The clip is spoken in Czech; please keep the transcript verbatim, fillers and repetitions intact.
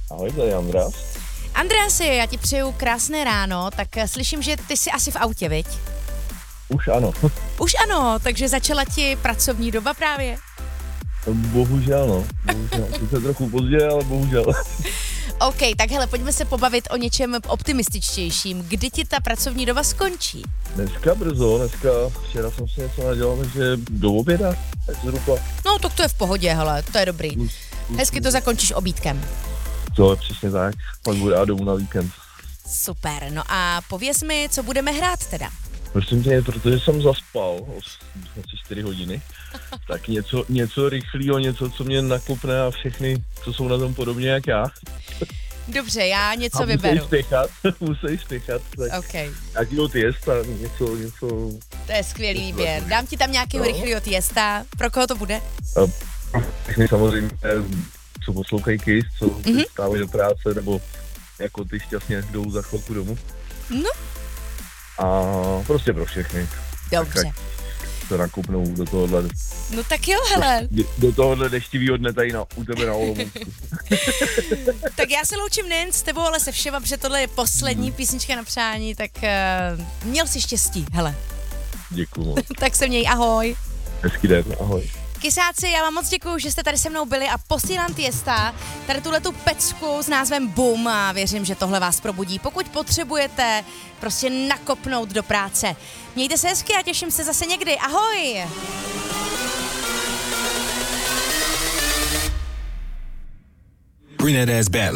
Ahoj, tady Andreas. Andreasi, já ti přeju krásné ráno, tak slyším, že ty jsi asi v autě, viď? Už ano. Už ano, takže začala ti pracovní doba právě? Bohužel, no. Bohužel. Sice trochu pozdě, ale bohužel. OK, tak hele, pojďme se pobavit o něčem optimističtějším. Kdy ti ta pracovní doba skončí? Dneska brzo, dneska, včera jsem si něco nadělal, takže do oběda, tak zhruba. No, tak to je v pohodě, hele, to je dobrý. Hezky to zakončíš obídkem. To je přesně tak, pak budu já domů na víkend. Super, no a pověz mi, co budeme hrát teda? Prosím tě, protože jsem zaspal asi čtyři hodiny, tak něco, něco rychlého, něco, co mě nakopne a všechny, co jsou na tom podobně jak já. Dobře, já něco a vyberu. musíš spěchat, musíš spěchat, tak OK. jakýho tiesta, něco, něco. To je skvělý výběr. Dám ti tam nějakého no. rychlého tiesta. Pro koho to bude? A všechny samozřejmě, co poslouchají Kiss, co mm-hmm. stávají do práce, nebo jako ty šťastně jdou za chvilku domů. No. A prostě pro všechny. Dobře. Tak se nakupnou do tohohle. No tak jo, hele. Do, do tohohle deštivýho dne tady na, u tebe na Olomoucku. Tak já se loučím nejen s tebou, ale se všema, protože tohle je poslední písnička na přání, tak uh, měl jsi štěstí, hele. Děkuju. Tak se měj, ahoj. Hezký den, ahoj. Kysáci, já vám moc děkuju, že jste tady se mnou byli a posílám Tiesta, tady tuhletu pecku s názvem Boom a věřím, že tohle vás probudí. Pokud potřebujete prostě nakopnout do práce. Mějte se hezky a těším se zase někdy. Ahoj! Bring that ass back.